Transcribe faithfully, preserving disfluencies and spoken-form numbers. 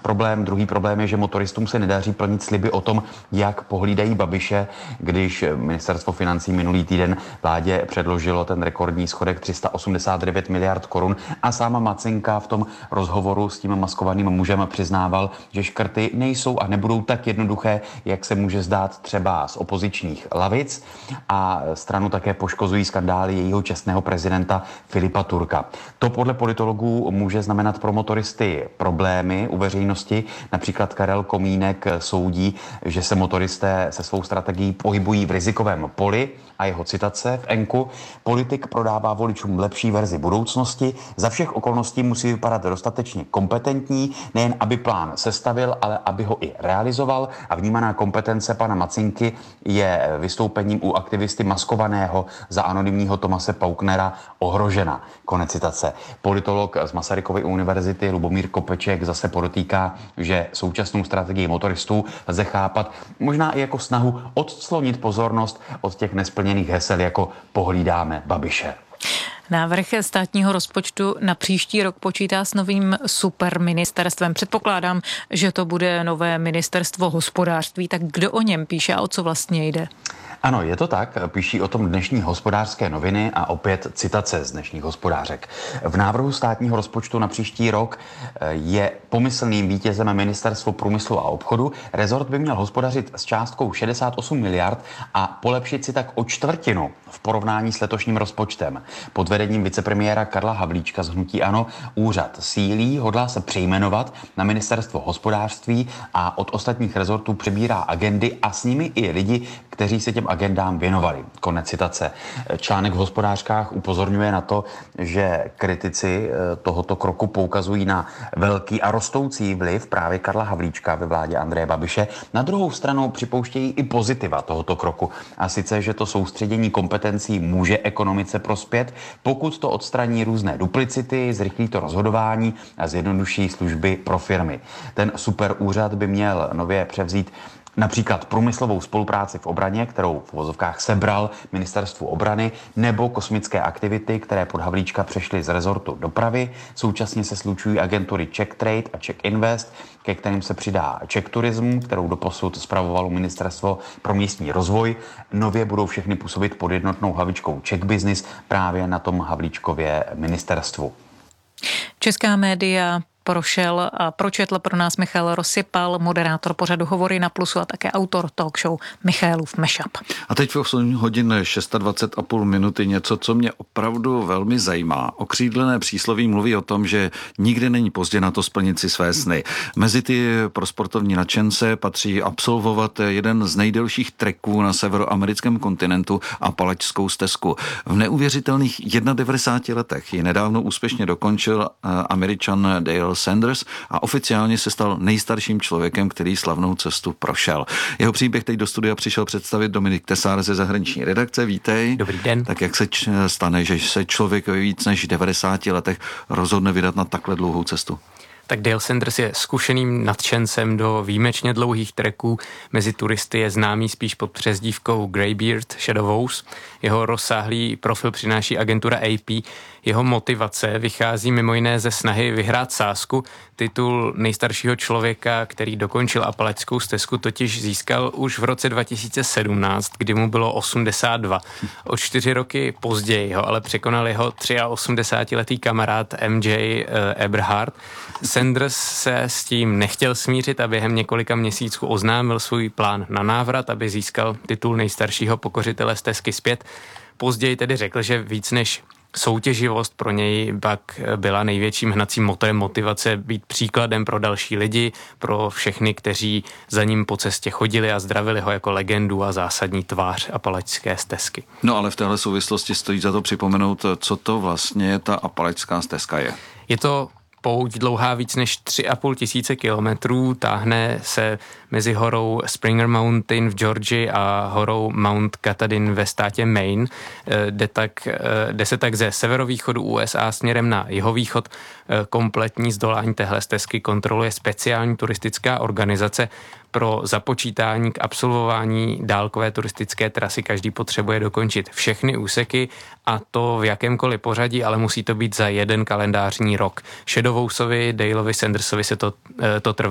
problém. Druhý problém je, že motoristům se nedaří plnit sliby o tom, jak pohlídají Babiše, když ministerstvo financí minulý týden vládě předložilo ten rekordní schodek tři sta osmdesát devět miliard korun a sama Macinka v tom rozhovoru s tím maskovaným mužem přiznával, že škrty nejsou a nebudou tak jednoduché, jak se může zdát třeba z opozičních lavic, a stranu také poškozují skandály jejího čestného prezidenta Filipa Turka. To podle politologů může znamenat pro motoristy problémy u veřejnosti. Například Karel Komínek soudí, že se motoristé se svou strategií pohybují v rizikovém poli, a jeho citace v Enku: politik prodává voličům lepší verzi budoucnosti, za všech okolností musí vypadat dostatečně kompetentní, nejen aby plán sestavil, ale aby ho i realizoval, a vnímaná kompetence pana Macinky je vystoupením u aktivisty maskovaného za anonymního Tomase Pauknera ohrožena. Konec citace. Politolog z Masarykovy univerzity Lubomír Kopeček zase podotýká, že současnou strategii motoristů lze chápat možná i jako snahu odclonit pozornost od těch nesplněných hesel, jako pohlídáme Babiše. Návrh státního rozpočtu na příští rok počítá s novým superministerstvem. Předpokládám, že to bude nové ministerstvo hospodářství. Tak kdo o něm píše a o co vlastně jde? Ano, je to tak, píší o tom dnešní Hospodářské noviny a opět citace z dnešních Hospodářek. V návrhu státního rozpočtu na příští rok je pomyslným vítězem Ministerstvo průmyslu a obchodu. Rezort by měl hospodařit s částkou šedesát osm miliard a polepšit si tak o čtvrtinu v porovnání s letošním rozpočtem. Pod vedením vicepremiéra Karla Havlíčka z hnutí ANO úřad sílí, hodlá se přejmenovat na Ministerstvo hospodářství a od ostatních rezortů přebírá agendy a s nimi i lidi, kteří se těm agendám věnovali. Konec citace. Článek v Hospodářkách upozorňuje na to, že kritici tohoto kroku poukazují na velký a rostoucí vliv právě Karla Havlíčka ve vládě Andreje Babiše. Na druhou stranu připouštějí i pozitiva tohoto kroku. A sice, že to soustředění kompetencí může ekonomice prospět, pokud to odstraní různé duplicity, zrychlí to rozhodování a zjednoduší služby pro firmy. Ten superúřad by měl nově převzít například průmyslovou spolupráci v obraně, kterou v uvozovkách sebral Ministerstvu obrany, nebo kosmické aktivity, které pod Havlíčka přešly z rezortu dopravy. Současně se slučují agentury Czech Trade a Czech Invest, ke kterým se přidá Czech Tourism, kterou doposud spravovalo Ministerstvo pro místní rozvoj. Nově budou všechny působit pod jednotnou hlavičkou Czech Business právě na tom Havlíčkově ministerstvu. Česká média prošel a pročetl pro nás Michal Rozsypal, moderátor pořadu Hovory na Plusu a také autor talk show Michaelův Mashup. A teď v osm hodin dvacet šest a půl minuty něco, co mě opravdu velmi zajímá. Okřídlené přísloví mluví o tom, že nikdy není pozdě na to splnit si své sny. Mezi ty pro sportovní nadšence patří absolvovat jeden z nejdelších treků na severoamerickém kontinentu, Apalačskou stezku. V neuvěřitelných devadesát jedna letech ji nedávno úspěšně dokončil Američan Dale Sanders a oficiálně se stal nejstarším člověkem, který slavnou cestu prošel. Jeho příběh teď do studia přišel představit Dominik Tesár ze zahraniční redakce. Vítej. Dobrý den. Tak jak se stane, že se člověk ve víc než devadesáti letech rozhodne vydat na takhle dlouhou cestu? Tak Dale Sanders je zkušeným nadšencem do výjimečně dlouhých treků. Mezi turisty je známý spíš pod přezdívkou Greybeard Shadowhouse. Jeho rozsáhlý profil přináší agentura A P. Jeho motivace vychází mimo jiné ze snahy vyhrát sázku. Titul nejstaršího člověka, který dokončil Apalačskou stezku, totiž získal už v roce dva tisíce sedmnáct, kdy mu bylo osmdesát dva. O čtyři roky později ho ale překonal jeho osmdesátiletý kamarád M J Eberhard. Sanders se s tím nechtěl smířit a během několika měsíců oznámil svůj plán na návrat, aby získal titul nejstaršího pokořitele stezky zpět. Později tedy řekl, že víc než soutěživost pro něj pak byla největším hnacím motorem motivace být příkladem pro další lidi, pro všechny, kteří za ním po cestě chodili a zdravili ho jako legendu a zásadní tvář Apalačské stezky. No ale v téhle souvislosti stojí za to připomenout, co to vlastně ta Apalačská stezka je. Je to pouť dlouhá víc než tři a půl tisíce kilometrů, táhne se mezi horou Springer Mountain v Georgii a horou Mount Katahdin ve státě Maine. Jde, tak, jde se tak ze severovýchodu U S A směrem na jihovýchod. Kompletní zdolání téhle stezky kontroluje speciální turistická organizace. Pro započítání k absolvování dálkové turistické trasy každý potřebuje dokončit všechny úseky, a to v jakémkoliv pořadí, ale musí to být za jeden kalendářní rok. Shadowhouseovi, Daleovi Sandersovi se to, to trvá